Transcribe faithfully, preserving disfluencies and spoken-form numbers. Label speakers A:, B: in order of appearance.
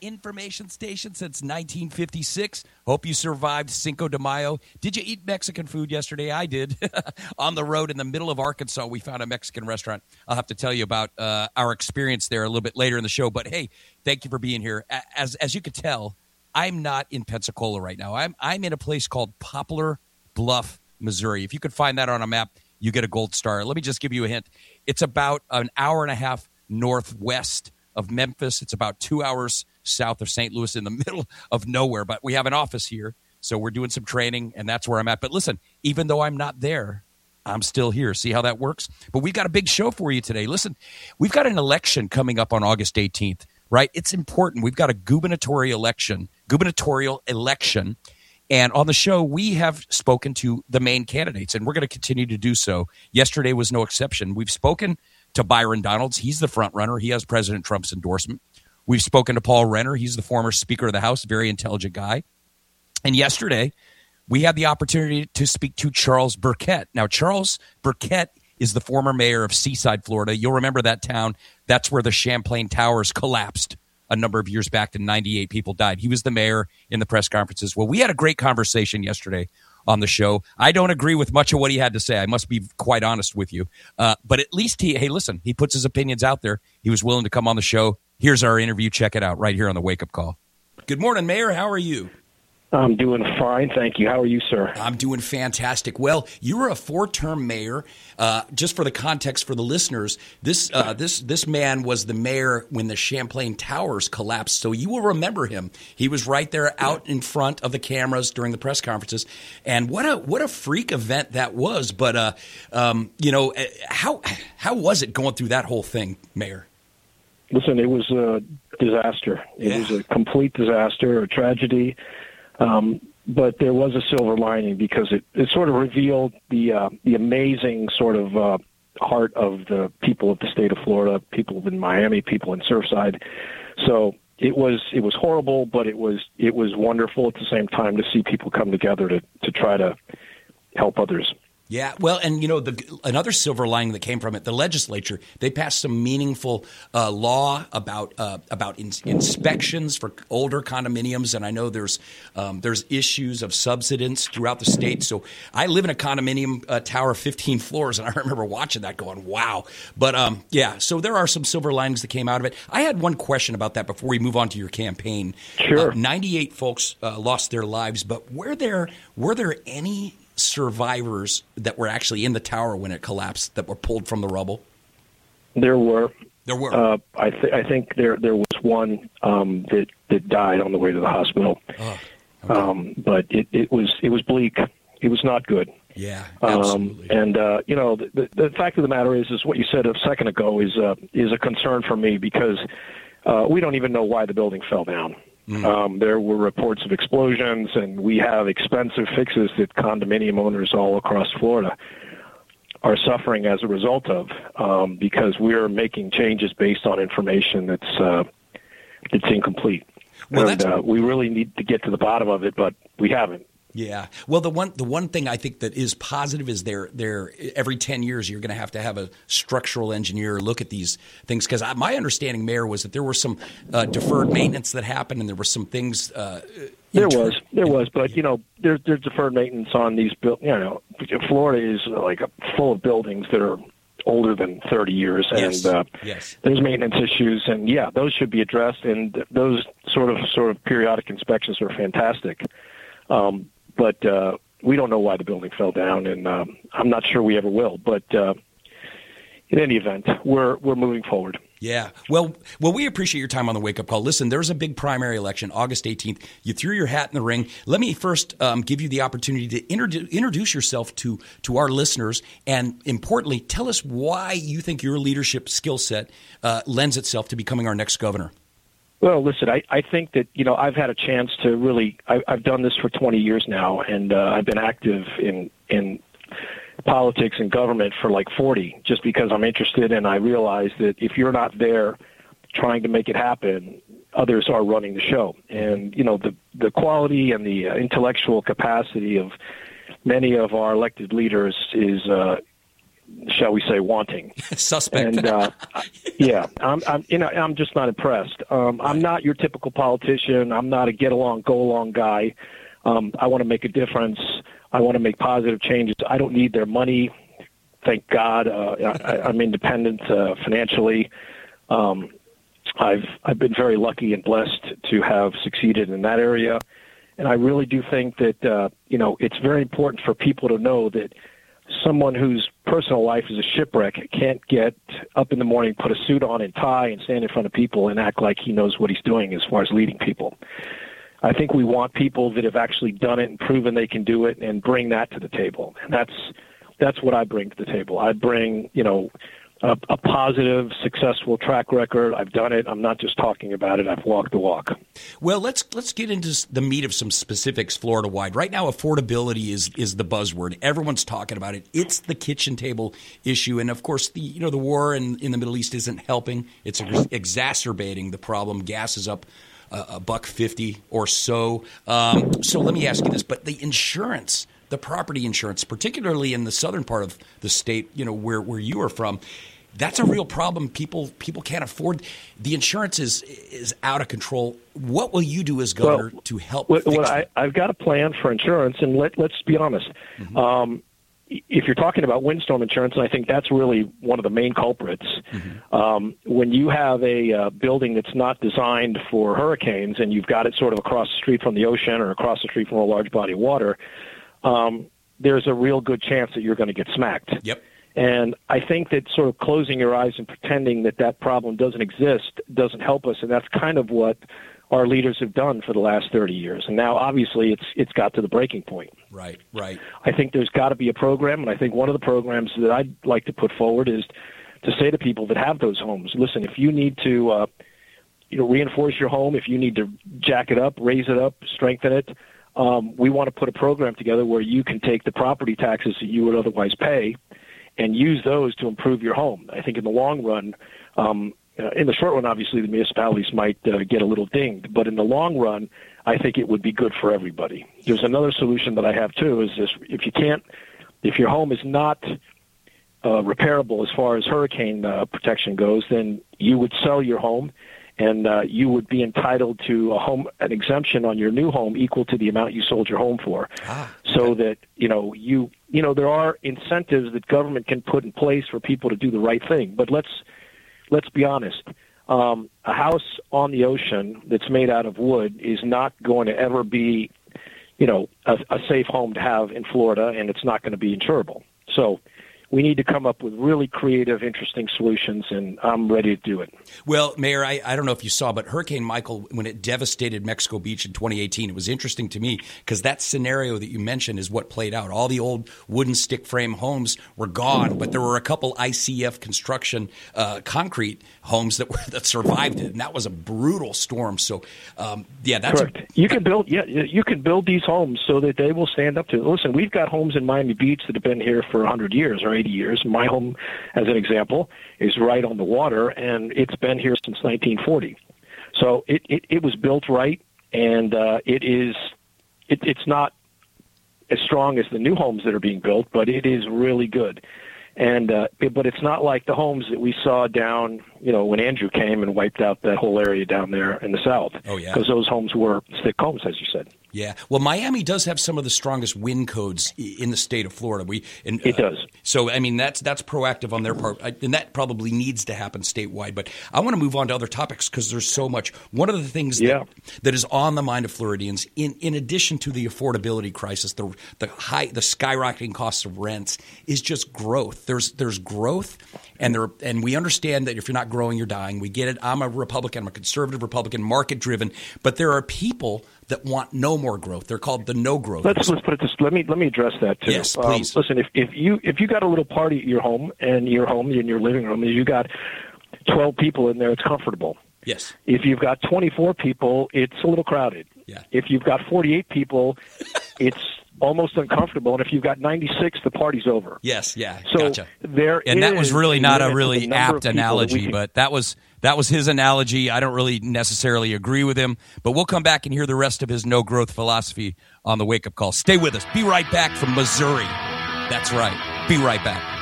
A: information station since nineteen fifty-six. Hope you survived Cinco de Mayo. Did you eat Mexican food yesterday? I did. On the road in the middle of Arkansas, we found a Mexican restaurant. I'll have to tell you about uh, our experience there a little bit later in the show. But, hey, thank you for being here. As as you could tell, I'm not in Pensacola right now. I'm I'm in a place called Poplar Bluff, Missouri. If you could find that on a map, you get a gold star. Let me just give you a hint. It's about an hour and a half northwest of Memphis. It's about two hours south of Saint Louis, in the middle of nowhere. But we have an office here, so we're doing some training, and that's where I'm at. But listen, even though I'm not there, I'm still here. See how that works? But we've got a big show for you today. Listen, we've got an election coming up on August eighteenth, right? It's important. We've got a gubernatorial election, gubernatorial election. And on the show, we have spoken to the main candidates, and we're going to continue to do so. Yesterday was no exception. We've spoken to Byron Donalds. He's the front runner. He has President Trump's endorsement. We've spoken to Paul Renner. He's the former Speaker of the House, very intelligent guy. And yesterday, we had the opportunity to speak to Charles Burkett. Now, Charles Burkett is the former mayor of Seaside, Florida. You'll remember that town. That's where the Champlain Towers collapsed a number of years back, and ninety-eight people died. He was the mayor in the press conferences. Well, we had a great conversation yesterday on the show. I don't agree with much of what he had to say. I must be quite honest with you. Uh, but at least he, hey, listen, he puts his opinions out there. He was willing to come on the show. Here's our interview. Check it out right here on the Wake Up Call. Good morning, Mayor. How are you?
B: I'm doing fine, thank you. How are you, sir?
A: I'm doing fantastic. Well, you were a four-term mayor. Uh, just for the context for the listeners, this uh, this this man was the mayor when the Champlain Towers collapsed, so you will remember him. He was right there out in front of the cameras during the press conferences, and what a what a freak event that was. But uh, um, you know, how how was it going through that whole thing, Mayor?
B: Listen, it was a disaster. It
A: yeah.
B: was a complete disaster, a tragedy. Um, but there was a silver lining because it, it sort of revealed the uh, the amazing sort of uh, heart of the people of the state of Florida, people in Miami, people in Surfside. So it was it was horrible, but it was it was wonderful at the same time to see people come together to, to try to help others.
A: Yeah, well, and, you know, the, another silver lining that came from it, the legislature, they passed some meaningful uh, law about uh, about in, inspections for older condominiums, and I know there's um, there's issues of subsidence throughout the state. So I live in a condominium uh, tower, fifteen floors, and I remember watching that going, wow. But, um, yeah, so there are some silver linings that came out of it. I had one question about that before we move on to your campaign.
B: Sure.
A: Uh, ninety-eight folks uh, lost their lives, but were there were there any survivors that were actually in the tower when it collapsed that were pulled from the rubble?
B: There were.
A: There were.
B: Uh, I, th- I think there there was one um, that that died on the way to the hospital.
A: Oh, okay.
B: um, but it, it was it was bleak. It was not good.
A: Yeah, absolutely.
B: Um, and uh, you know, the, the fact of the matter is, is what you said a second ago is uh, is a concern for me because uh, we don't even know why the building fell down. Mm. Um, there were reports of explosions, and we have expensive fixes that condominium owners all across Florida are suffering as a result of, um, because we're making changes based on information that's uh, that's incomplete.
A: Well,
B: and uh, we really need to get to the bottom of it, but we haven't.
A: Yeah. Well, the one the one thing I think that is positive is there there every ten years you're going to have to have a structural engineer look at these things, because my understanding, Mayor, was that there was some uh, deferred maintenance that happened, and there were some things. Uh,
B: there inter- was, there was, but you know, there's there's deferred maintenance on these. You know, Florida is like full of buildings that are older than thirty years, and
A: yes.
B: Uh,
A: yes.
B: there's maintenance issues, and yeah, those should be addressed, and those sort of sort of periodic inspections are fantastic. Um, But uh, we don't know why the building fell down, and um, I'm not sure we ever will. But uh, in any event, we're we're moving forward.
A: Yeah. Well, well, we appreciate your time on the Wake Up Call. Listen, there's a big primary election, August eighteenth. You threw your hat in the ring. Let me first um, give you the opportunity to introdu- introduce yourself to to our listeners, and importantly, tell us why you think your leadership skill set uh, lends itself to becoming our next governor.
B: Well, listen, I, I think that, you know, I've had a chance to really, I, I've done this for twenty years now, and uh, I've been active in, in politics and government for like forty, just because I'm interested, and I realize that if you're not there trying to make it happen, others are running the show. And, you know, the, the quality and the intellectual capacity of many of our elected leaders is uh, shall we say, wanting.
A: Suspect.
B: And uh, yeah, I'm, I'm, you know, I'm just not impressed. Um, I'm not your typical politician. I'm not a get along, go along guy. Um, I want to make a difference. I want to make positive changes. I don't need their money. Thank God. Uh, I, I'm independent uh, financially. Um, I've I've been very lucky and blessed to have succeeded in that area, and I really do think that uh, you know it's very important for people to know that someone whose personal life is a shipwreck can't get up in the morning, put a suit on and tie, and stand in front of people and act like he knows what he's doing as far as leading people. I think we want people that have actually done it and proven they can do it and bring that to the table. And that's that's what I bring to the table. I bring, you know, a, a positive, successful track record. I've done it. I'm not just talking about it. I've walked the walk.
A: Well, let's let's get into the meat of some specifics Florida-wide. Right now, affordability is is the buzzword. Everyone's talking about it. It's the kitchen table issue, and of course, the you know the war in, in the Middle East isn't helping. It's ex- exacerbating the problem. Gas is up uh, a buck fifty or so. Um, so let me ask you this: but the insurance, the property insurance, particularly in the southern part of the state, you know where where you are from. That's a real problem. People people can't afford. The insurance is is out of control. What will you do as governor
B: well,
A: to help
B: well,
A: fix
B: well,
A: that?
B: I, I've got a plan for insurance, and let, let's be honest. Mm-hmm. Um, if you're talking about windstorm insurance, and I think that's really one of the main culprits, mm-hmm. um, when you have a uh, building that's not designed for hurricanes and you've got it sort of across the street from the ocean or across the street from a large body of water, um, there's a real good chance that you're going to get smacked.
A: Yep.
B: And I think that sort of closing your eyes and pretending that that problem doesn't exist doesn't help us, and that's kind of what our leaders have done for the last thirty years. And now, obviously, it's it's got to the breaking point.
A: Right, right.
B: I think there's got to be a program, and I think one of the programs that I'd like to put forward is to say to people that have those homes, listen, if you need to uh, you know, reinforce your home, if you need to jack it up, raise it up, strengthen it, um, we want to put a program together where you can take the property taxes that you would otherwise pay and use those to improve your home. I think in the long run, um, uh, in the short run, obviously the municipalities might uh, get a little dinged, but in the long run, I think it would be good for everybody. There's another solution that I have too, is this: if you can't, if your home is not uh, repairable as far as hurricane uh, protection goes, then you would sell your home, and uh, you would be entitled to a home, an exemption on your new home equal to the amount you sold your home for. Ah, okay. So that, you know, you, you know, there are incentives that government can put in place for people to do the right thing. But let's, let's be honest. Um, a house on the ocean that's made out of wood is not going to ever be, you know, a, a safe home to have in Florida, and it's not going to be insurable. So we need to come up with really creative, interesting solutions, and I'm ready to do it.
A: Well, Mayor, I, I don't know if you saw, but Hurricane Michael, when it devastated Mexico Beach in twenty eighteen, it was interesting to me because that scenario that you mentioned is what played out. All the old wooden stick frame homes were gone, but there were a couple I C F construction uh, concrete homes that were that survived it, and that was a brutal storm. So, um, yeah, that's
B: correct.
A: A-
B: you can build, yeah, you can build these homes so that they will stand up to it. Listen, we've got homes in Miami Beach that have been here for one hundred years or eighty years. My home, as an example, is right on the water, and it's been here since nineteen forty. So it, it, it was built right, and uh, it is it, it's not as strong as the new homes that are being built, but it is really good. And uh, it, but it's not like the homes that we saw down, you know, when Andrew came and wiped out that whole area down there in the south.
A: Oh, yeah.
B: Because those homes were stick homes, as you said.
A: Yeah. Well, Miami does have some of the strongest wind codes in the state of Florida. We and,
B: It
A: uh,
B: does.
A: So, I mean, that's that's proactive on their part, and that probably needs to happen statewide. But I want to move on to other topics because there's so much. One of the things
B: yeah.
A: that, that is on the mind of Floridians, in, in addition to the affordability crisis, the the high, the skyrocketing costs of rents, is just growth. There's there's growth, and there and we understand that if you're not growing, you're dying. We get it. I'm a Republican. I'm a conservative Republican, market driven. But there are people that want no more growth. They're called the no growth.
B: Let's let's put it this. Let me let me address that too.
A: Yes, please.
B: Um, listen, if if you if you got a little party at your home and your home in your living room, and you got twelve people in there, it's comfortable.
A: Yes.
B: If you've got twenty-four people, it's a little crowded.
A: Yeah.
B: If you've got forty-eight people, it's almost uncomfortable. And if you've got ninety-six, the party's over.
A: Yes. Yeah.
B: So
A: gotcha.
B: there
A: and that was really not a really apt
B: that
A: analogy,
B: can,
A: but that was that was his analogy. I don't really necessarily agree with him, but we'll come back and hear the rest of his no growth philosophy on the Wake Up Call. Stay with us. Be right back from Missouri. That's right. Be right back.